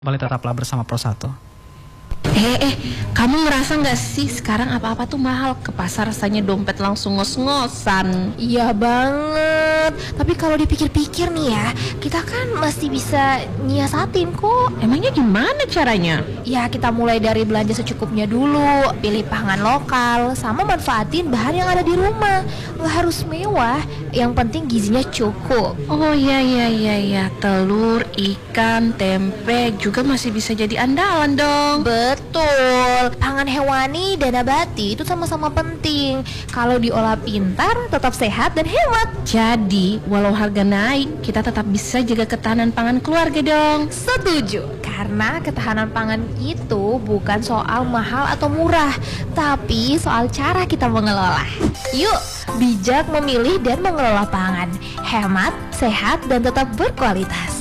Kembali tetaplah bersama Pro 1. Kamu ngerasa nggak sih sekarang apa-apa tuh mahal? Ke pasar rasanya dompet langsung ngos-ngosan. Iya banget. Tapi kalau dipikir-pikir nih ya, kita kan masih bisa nyiasatin kok. Emangnya gimana caranya? Ya kita mulai dari belanja secukupnya dulu, pilih pangan lokal, sama manfaatin bahan yang ada di rumah. Nggak harus mewah, yang penting gizinya cukup. Oh iya, telur, ikan, tempe juga masih bisa jadi andalan dong. Betul, pangan hewani dan nabati itu sama-sama penting. Kalau diolah pintar, tetap sehat dan hemat. Jadi, walau harga naik, kita tetap bisa jaga ketahanan pangan keluarga dong. Setuju, karena ketahanan pangan itu bukan soal mahal atau murah, tapi soal cara kita mengelola. Yuk, bijak memilih dan mengelola pangan. Hemat, sehat, dan tetap berkualitas.